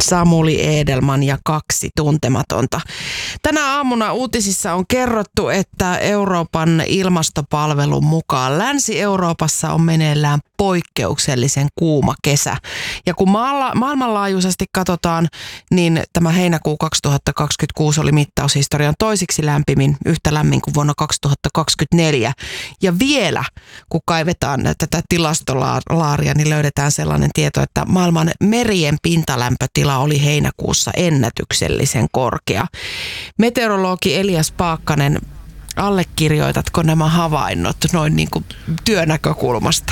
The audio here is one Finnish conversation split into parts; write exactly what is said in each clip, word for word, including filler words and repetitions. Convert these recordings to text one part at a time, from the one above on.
Samuli Edelman ja kaksi tuntematonta. Tänä aamuna uutisissa on kerrottu, että Euroopan ilmastopalvelun mukaan Länsi-Euroopassa on meneillään poikkeuksellisen kuuma kesä. Ja kun maalla, maailmanlaajuisesti katsotaan, niin tämä heinäkuu kaksituhattakaksikymmentäkuusi oli mittaushistorian toisiksi lämpimin, yhtä lämmin kuin vuonna kaksituhattakaksikymmentäneljä. Ja vielä, kun kaivetaan tätä tilastolaaria, niin löydetään sellainen tieto, että maailman merien pintalämpötila oli heinäkuussa ennätyksellisen korkea. Meteorologi Elias Paakkanen, allekirjoitatko nämä havainnot noin niin kuin työnäkökulmasta?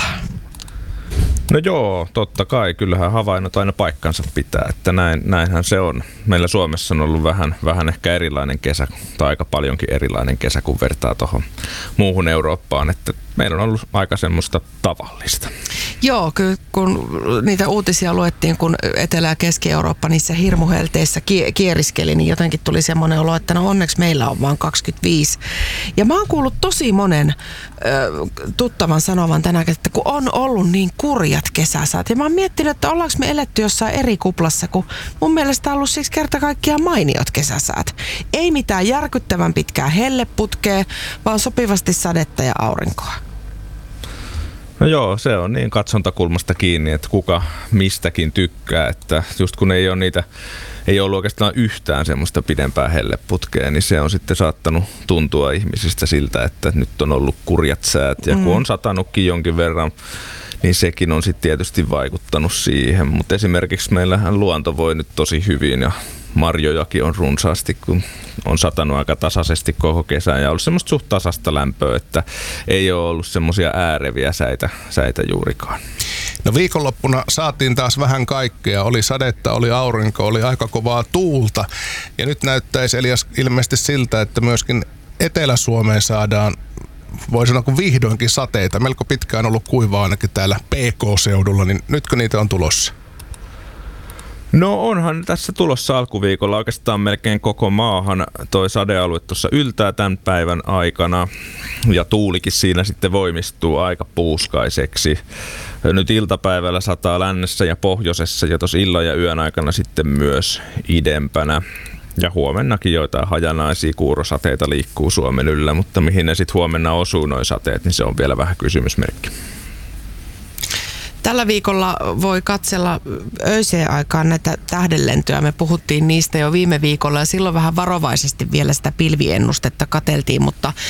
No joo, totta kai. Kyllähän havainnot aina paikkansa pitää, että näin, näinhän se on. Meillä Suomessa on ollut vähän, vähän ehkä erilainen kesä, tai aika paljonkin erilainen kesä, kun vertaa tuohon muuhun Eurooppaan, että meillä on ollut aika semmoista tavallista. Joo, kyllä kun niitä uutisia luettiin, kun Etelä- ja Keski-Eurooppa niissä hirmuhelteissä kieriskeli, niin jotenkin tuli semmoinen olo, että no onneksi meillä on vaan kaksikymmentäviisi. Ja mä oon kuullut tosi monen ö, tuttavan sanovan tänään, että kun on ollut niin kurjat kesäsäät. Ja mä oon miettinyt, että ollaanko me eletty jossain eri kuplassa, kun mun mielestä on ollut siksi kerta kaikkiaan mainiot kesäsäät. Ei mitään järkyttävän pitkää helleputkea, vaan sopivasti sadetta ja aurinkoa. No joo, se on niin katsontakulmasta kiinni, että kuka mistäkin tykkää, että just kun ei ole niitä, ei ollut oikeastaan yhtään semmoista pidempää helleputkea, niin se on sitten saattanut tuntua ihmisistä siltä, että nyt on ollut kurjat säät ja kun on satanutkin jonkin verran, niin sekin on sitten tietysti vaikuttanut siihen, mutta esimerkiksi meillähän luonto voi nyt tosi hyvin ja marjojakin on runsaasti, kun on satanut aika tasaisesti koko kesän ja ollut semmoista suht tasasta lämpöä, että ei ole ollut semmoisia ääreviä säitä, säitä juurikaan. No viikonloppuna saatiin taas vähän kaikkea. Oli sadetta, oli aurinko, oli aika kovaa tuulta. Ja nyt näyttäisi Elias ilmeisesti siltä, että myöskin Etelä-Suomeen saadaan, voi sanoa kuin vihdoinkin sateita. Melko pitkään ollut kuivaa ainakin täällä P K-seudulla, niin nytkö niitä on tulossa? No onhan tässä tulossa alkuviikolla oikeastaan melkein koko maahan. Toi sadealue tuossa yltää tämän päivän aikana ja tuulikin siinä sitten voimistuu aika puuskaiseksi. Nyt iltapäivällä sataa lännessä ja pohjoisessa ja tuossa illan ja yön aikana sitten myös idempänä. Ja huomennakin joitain hajanaisia kuurosateita liikkuu Suomen yllä, mutta mihin ne sitten huomenna osuu noi sateet, niin se on vielä vähän kysymysmerkki. Tällä viikolla voi katsella öiseen aikaan näitä tähdenlentoja. Me puhuttiin niistä jo viime viikolla ja silloin vähän varovaisesti vielä sitä pilviennustetta katseltiin, mutta